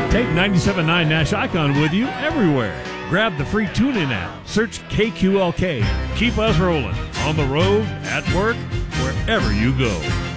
Take 97.9 Nash Icon with you everywhere. Grab the free TuneIn app. Search KQLK. Keep us rolling on the road, at work, wherever you go.